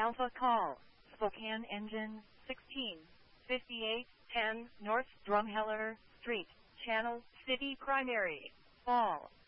Alpha call. Spokane engine 165810 North Drumheller Street, Channel City Primary. Fall.